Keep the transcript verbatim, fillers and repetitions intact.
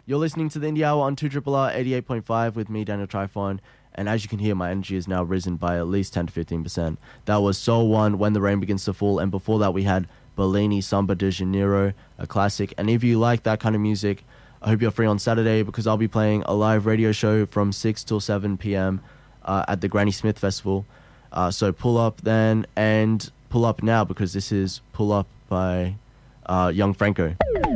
You're listening to the Indie Hour on two R R R eighty-eight point five with me, Daniel Trifon. And as you can hear, my energy has now risen by at least ten to fifteen percent. That was Soul One, When the Rain Begins to Fall. And before that, we had Bellini, Samba de Janeiro, a classic. And if you like that kind of music, I hope you're free on Saturday because I'll be playing a live radio show from six till seven p.m. Uh, at the Granny Smith Festival. Uh, so pull up then and pull up now because this is Pull Up by uh, Young Franco.